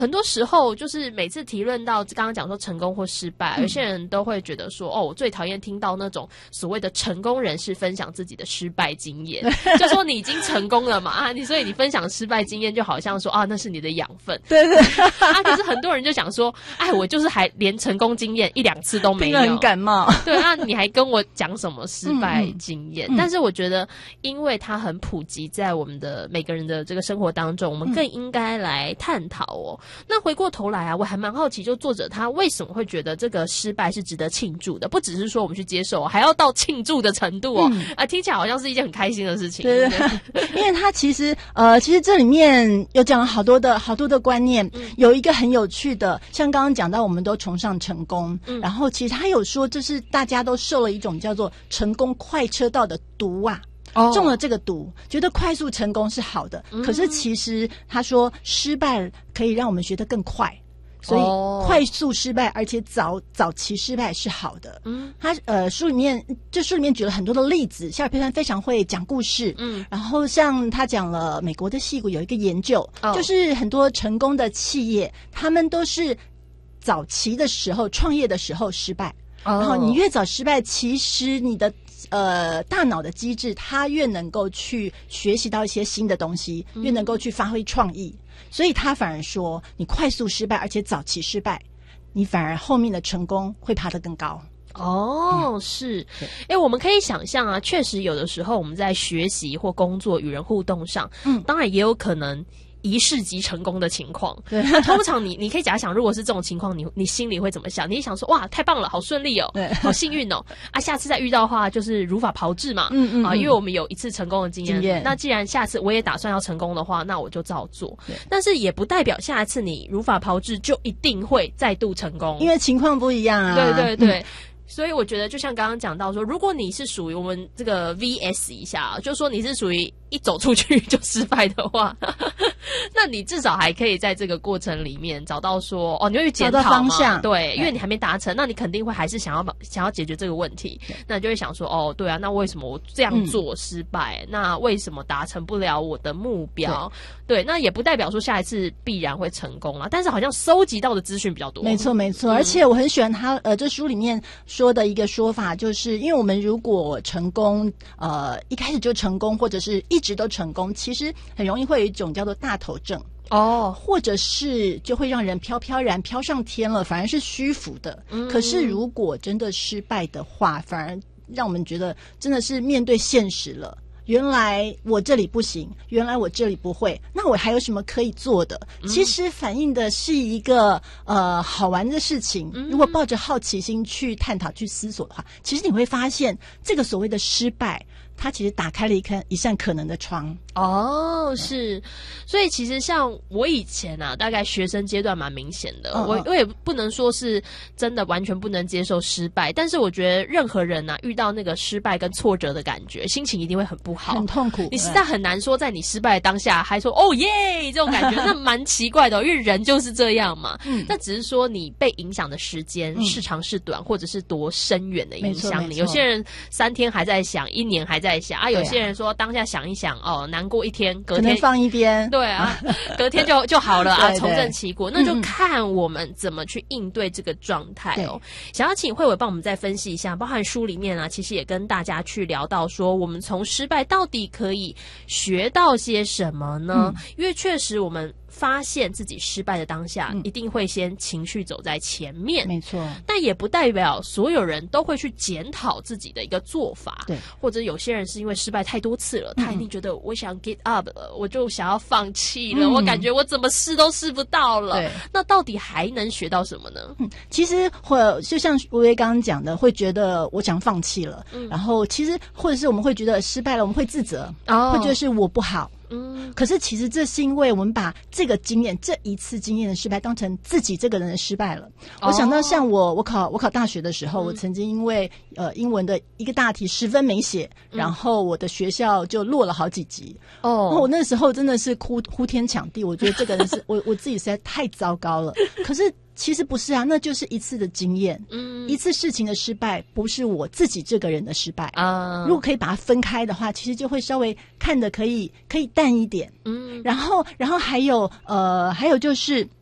很多时候就是每次提论到刚刚讲说成功或失败，有些人都会觉得说，我最讨厌听到那种所谓的成功人士分享自己的失败经验，就说你已经成功了嘛所以你分享失败经验就好像说那是你的养分， 对对可是很多人就想说，我就是还连成功经验1-2次都没有， 很感冒， 对，你还跟我讲什么失败经验？但是我觉得，因为它很普及在我们的每个人的这个生活当中，我们更应该来探讨那回过头来我还蛮好奇，就作者他为什么会觉得这个失败是值得庆祝的？不只是说我们去接受，还要到庆祝的程度听起来好像是一件很开心的事情。 对对，因为他其实这里面有讲了好多的观念，有一个很有趣的，像刚刚讲到，我们都崇尚成功，然后其实他有说，这是大家都受了一种叫做成功快车道的毒中了这个毒，觉得快速成功是好的，可是其实他说失败可以让我们学得更快，所以快速失败而且早期失败是好的。他书里面举了很多的例子，夏尔佩川非常会讲故事。然后像他讲了美国的矽谷有一个研究，就是很多成功的企业，他们都是早期的时候创业的时候失败，然后你越早失败，其实你的大脑的机制它越能够去学习到一些新的东西，越能够去发挥创意，所以他反而说你快速失败而且早期失败，你反而后面的成功会爬得更高。 是我们可以想象确实有的时候我们在学习或工作与人互动上当然也有可能一世即成功的情况。对，那通常你可以假想，如果是这种情况，你心里会怎么想？你想说哇，太棒了，好顺利哦，好幸运哦下次再遇到的话就是如法炮制嘛。因为我们有一次成功的经验，那既然下次我也打算要成功的话，那我就照做。但是也不代表下一次你如法炮制就一定会再度成功， 因为情况不一样啊。 对对对。所以我觉得就像刚刚讲到说，如果你是属于我们这个 VS 一下，就说你是属于一走出去就失败的话那你至少还可以在这个过程里面找到说你会去检讨方向， 对，因为你还没达成，那你肯定会还是想要解决这个问题，那你就会想说对啊，那为什么我这样做失败，那为什么达成不了我的目标？对，那也不代表说下一次必然会成功啦，但是好像收集到的资讯比较多。 没错没错，而且我很喜欢他这书里面说的一个说法，就是因为我们如果成功一开始就成功，或者是一直都成功，其实很容易会有一种叫做大头症或者是就会让人飘飘然飘上天了，反而是虚浮的。可是如果真的失败的话，反而让我们觉得真的是面对现实了，原来我这里不行，原来我这里不会，那我还有什么可以做的？其实反映的是一个好玩的事情。如果抱着好奇心去探讨去思索的话，其实你会发现这个所谓的失败，它其实打开了一扇可能的窗。 是，所以其实像我以前大概学生阶段蛮明显的，我也不能说是真的完全不能接受失败，但是我觉得任何人遇到那个失败跟挫折的感觉，心情一定会很不好， 很痛苦。 你实在很难说在你失败的当下还说耶这种感觉，那蛮奇怪的因为人就是这样嘛。那只是说你被影响的时间是长是短，或者是多深远的影响你。有些人3天还在想，1年还在想有些人说当下想一想难过1天，隔天可能放一边， 对隔天就好了重振旗鼓。那就看我们怎么去应对这个状态想要请慧伟帮我们再分析一下，包含书里面其实也跟大家去聊到说，我们从失败到底可以学到些什么呢？因为确实我们发现自己失败的当下一定会先情绪走在前面， 没错， 但也不代表所有人都会去检讨自己的一个做法。 对， 或者有些人是因为失败太多次了，他一定觉得我想 get up 了，我就想要放弃了，我感觉我怎么试都试不到了。那到底还能学到什么呢？ 其实就像薇薇刚刚讲的，会觉得我想放弃了，然后其实或者是我们会觉得失败了，我们会自责，会觉得是我不好。可是其实这是因为我们把这个经验，这一次经验的失败当成自己这个人的失败了。我想到像我考大学的时候，我曾经因为英文的一个大题10分没写，然后我的学校就落了好几级。我那时候真的是呼天抢地，我觉得这个人是我自己实在太糟糕了。可是其实不是那就是一次的经验，一次事情的失败不是我自己这个人的失败如果可以把它分开的话，其实就会稍微看得可以淡一点。然后还有就是